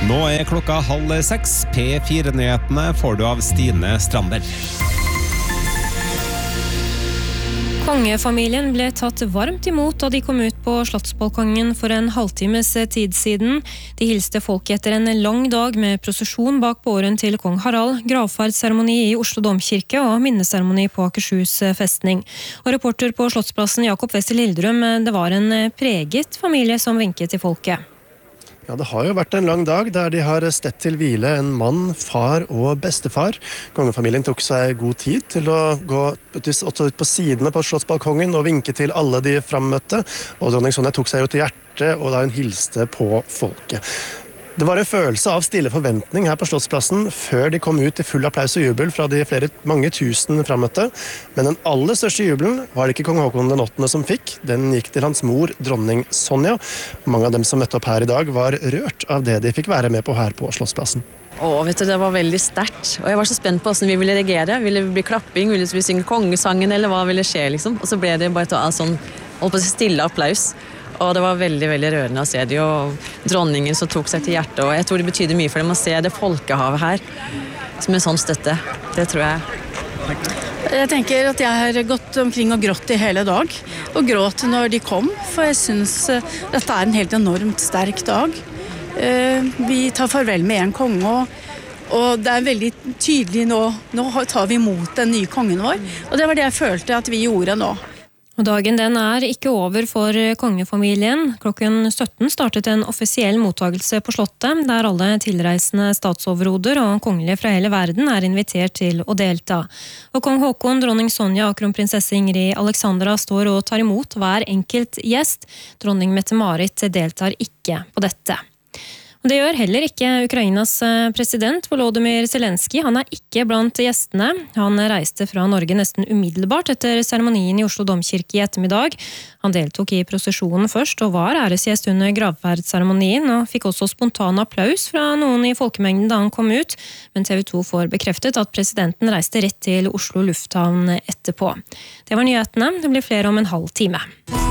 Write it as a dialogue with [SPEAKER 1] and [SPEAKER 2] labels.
[SPEAKER 1] Nå klokka 5:30. P4-nyhetene får du av Stine Strandberg.
[SPEAKER 2] Kongefamilien ble tatt varmt imot da de kom ut på slottsbalkongen for en halvtimes tid siden. De hilste folket etter en lang dag med prosesjon bak båren til kong Harald, gravferdsseremoni i Oslo Domkirke og minneseremoni på Akershus festning. Og reporter på Slottsplassen Jakob Wessel Hildrum, det var en preget familie som vinket til folket.
[SPEAKER 3] Ja, det har jo vært en lang dag der de har stett til hvile en mann, far og bestefar. Kongefamilien tok seg god tid til å gå ut på sidene på slottsbalkongen og vinke til alle de frammøtte. Og dronning Sonja tok seg jo til hjertet og da hun hilste på folket. Det var en følelse av stille forventning her på Slottsplassen før de kom ut til full applaus og jubel fra de mange tusen frammøtte. Men den aller største jubelen var det ikke kong Håkon den 8. som fikk. Den gikk til hans mor, dronning Sonja. Mange av dem som møtte opp her i dag var rørt av det de fikk være med på her på Slottsplassen.
[SPEAKER 4] Vet du, det var veldig sterkt. Og jeg var så spent på hvordan vi ville reagere. Ville det bli klapping? Ville vi synge kongesangen? Eller hva ville skje, liksom? Og så ble det bare sånn stille applaus. Og det var veldig, veldig rørende å se det, og dronningen som tok seg til hjertet, og jeg tror det betyder mye for dem å se det folkehavet her, som en sånn støtte. Det tror jeg.
[SPEAKER 5] Jeg tenker at jeg har gått omkring og grått i hele dag, og gråt når de kom, for jeg synes dette er en helt enormt sterk dag. Vi tar farvel med en konge, og det er veldig tydelig nå tar vi imot den nye kongen vår, og det var det jeg følte at vi gjorde nå.
[SPEAKER 2] Og dagen den er ikke over for kongefamilien. Klokken 17 startet en offisiell mottagelse på slottet, der alle tilreisende statsoverhoder og kongelige fra hele verden er invitert til å delta. Og kong Håkon, dronning Sonja og kronprinsesse Ingrid Alexandra står og tar imot hver enkelt gjest. Dronning Mette-Marit deltar ikke på dette. Og det gjør heller ikke Ukrainas president Volodymyr Zelensky. Han er ikke blant gjestene. Han reiste fra Norge nesten umiddelbart etter seremonien i Oslo Domkirke i ettermiddag. Han deltok i prosesjonen først og var æresgjest under gravferdsseremonien, og fikk også spontan applaus fra noen i folkemengden da han kom ut. Men TV 2 får bekreftet at presidenten reiste rett til Oslo lufthavn etterpå. Det var nyhetene. Det blir flere om en halv time.